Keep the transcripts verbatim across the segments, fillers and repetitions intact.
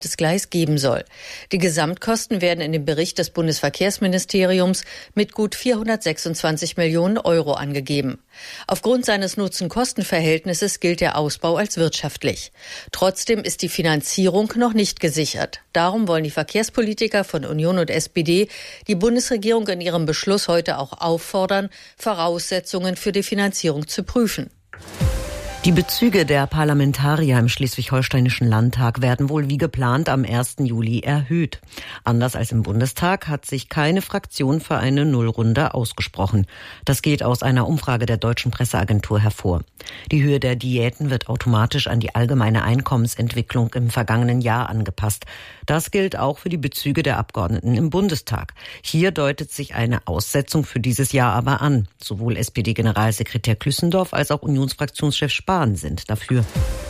das Gleis geben soll. Die Gesamtkosten werden in dem Bericht des Bundesverkehrsministeriums mit gut vierhundertsechsundzwanzig Millionen Euro angegeben. Aufgrund seines Nutzen-Kosten-Verhältnisses gilt der Ausbau als wirtschaftlich. Trotzdem ist die Finanzierung noch nicht gesichert. Darum wollen die Verkehrspolitiker von Union und S P D die Bundesregierung in ihrem Beschluss heute auch auffordern, Voraussetzungen für die Finanzierung zu prüfen. Die Bezüge der Parlamentarier im Schleswig-Holsteinischen Landtag werden wohl wie geplant am ersten Juli erhöht. Anders als im Bundestag hat sich keine Fraktion für eine Nullrunde ausgesprochen. Das geht aus einer Umfrage der Deutschen Presseagentur hervor. Die Höhe der Diäten wird automatisch an die allgemeine Einkommensentwicklung im vergangenen Jahr angepasst. Das gilt auch für die Bezüge der Abgeordneten im Bundestag. Hier deutet sich eine Aussetzung für dieses Jahr aber an. Sowohl S P D-Generalsekretär Klüssendorf als auch Unionsfraktionschef Spahn sind dafür.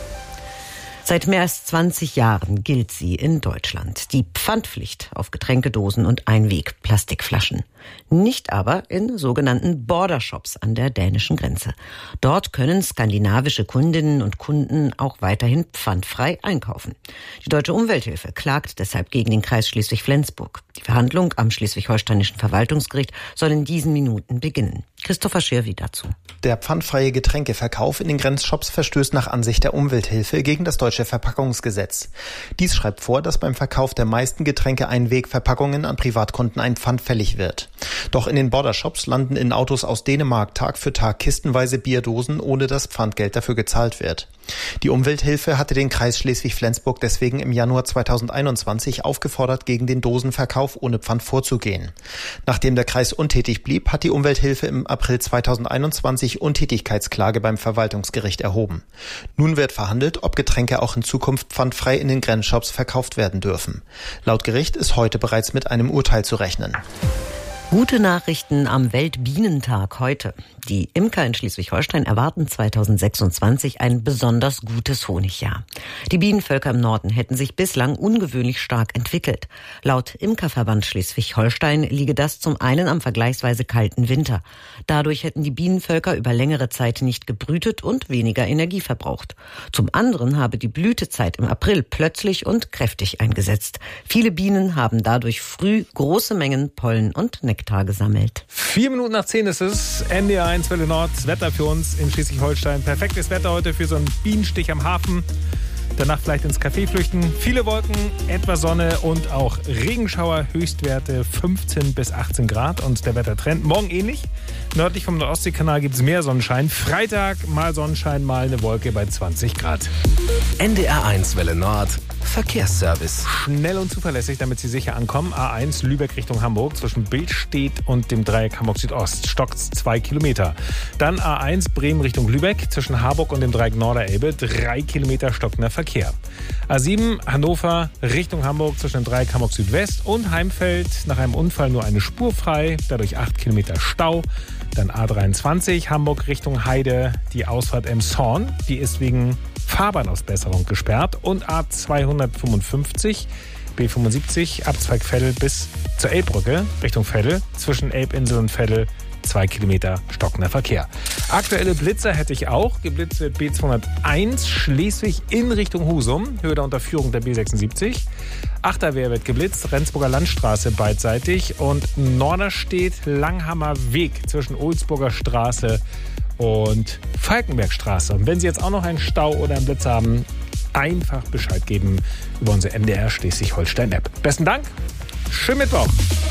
Seit mehr als zwanzig Jahren gilt sie in Deutschland. Die Pfandpflicht auf Getränkedosen und Einweg-Plastikflaschen. Nicht aber in sogenannten Bordershops an der dänischen Grenze. Dort können skandinavische Kundinnen und Kunden auch weiterhin pfandfrei einkaufen. Die Deutsche Umwelthilfe klagt deshalb gegen den Kreis Schleswig-Flensburg. Die Verhandlung am Schleswig-Holsteinischen Verwaltungsgericht soll in diesen Minuten beginnen. Christopher Schirwi dazu. Der pfandfreie Getränkeverkauf in den Grenzshops verstößt nach Ansicht der Umwelthilfe gegen das deutsche Verpackungsgesetz. Dies schreibt vor, dass beim Verkauf der meisten Getränke-Einwegverpackungen an Privatkunden ein Pfand fällig wird. Doch in den Bordershops landen in Autos aus Dänemark Tag für Tag kistenweise Bierdosen, ohne dass Pfandgeld dafür gezahlt wird. Die Umwelthilfe hatte den Kreis Schleswig-Flensburg deswegen im Januar zweitausendeinundzwanzig aufgefordert, gegen den Dosenverkauf ohne Pfand vorzugehen. Nachdem der Kreis untätig blieb, hat die Umwelthilfe im April zweitausendeinundzwanzig Untätigkeitsklage beim Verwaltungsgericht erhoben. Nun wird verhandelt, ob Getränke auch in Zukunft pfandfrei in den Grenzshops verkauft werden dürfen. Laut Gericht ist heute bereits mit einem Urteil zu rechnen. Gute Nachrichten am Weltbienentag heute. Die Imker in Schleswig-Holstein erwarten zweitausendsechsundzwanzig ein besonders gutes Honigjahr. Die Bienenvölker im Norden hätten sich bislang ungewöhnlich stark entwickelt. Laut Imkerverband Schleswig-Holstein liege das zum einen am vergleichsweise kalten Winter. Dadurch hätten die Bienenvölker über längere Zeit nicht gebrütet und weniger Energie verbraucht. Zum anderen habe die Blütezeit im April plötzlich und kräftig eingesetzt. Viele Bienen haben dadurch früh große Mengen Pollen und Nektar gesammelt. Vier Minuten nach zehn ist es. N D R eins Welle Nord. Wetter für uns in Schleswig-Holstein. Perfektes Wetter heute für so einen Bienenstich am Hafen. Danach vielleicht ins Café flüchten. Viele Wolken, etwas Sonne und auch Regenschauer. Höchstwerte fünfzehn bis achtzehn Grad. Und der Wettertrend morgen ähnlich. Nördlich vom Nordostseekanal gibt es mehr Sonnenschein. Freitag mal Sonnenschein, mal eine Wolke bei zwanzig Grad. N D R eins Welle Nord. Verkehrsservice. Schnell und zuverlässig, damit Sie sicher ankommen. A eins Lübeck Richtung Hamburg zwischen Billstedt und dem Dreieck Hamburg Südost. Stockt's zwei Kilometer. Dann A eins Bremen Richtung Lübeck zwischen Harburg und dem Dreieck Norderelbe. Drei Kilometer stockender Verkehr. A sieben Hannover Richtung Hamburg zwischen dem Dreieck Hamburg Südwest und Heimfeld. Nach einem Unfall nur eine Spur frei. Dadurch acht Kilometer Stau. Dann A dreiundzwanzig Hamburg Richtung Heide. Die Ausfahrt Emshorn. Die ist wegen Fahrbahnausbesserung gesperrt. Und A zweihundertfünfundfünfzig B fünfundsiebzig Abzweig Veddel bis zur Elbbrücke Richtung Veddel. Zwischen Elbinsel und Veddel zwei Kilometer stockender Verkehr. Aktuelle Blitzer hätte ich auch. Geblitzt wird B zweihunderteins Schleswig in Richtung Husum. Höhe der Unterführung der B sechsundsiebzig. Achterwehr wird geblitzt. Rendsburger Landstraße beidseitig. Und Norderstedt Langhammer Weg zwischen Ohlsburger Straße und Falkenbergstraße. Und wenn Sie jetzt auch noch einen Stau oder einen Blitz haben, einfach Bescheid geben über unsere N D R Schleswig-Holstein-App. Besten Dank. Schönen Mittwoch.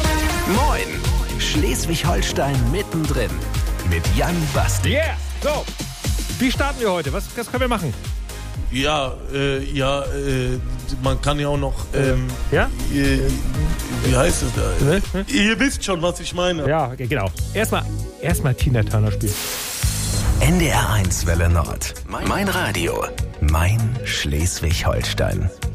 Moin. Schleswig-Holstein mittendrin. Mit Jan Basti. Yeah. So. Wie starten wir heute? Was, was können wir machen? Ja, äh, ja, äh, man kann ja auch noch, ähm, ja? Äh, wie heißt es da? Ne? Ne? Ihr wisst schon, was ich meine. Ja, okay, genau. Erstmal, erstmal Tina Turner spielen. N D R eins Welle Nord. Mein Radio. Mein Schleswig-Holstein.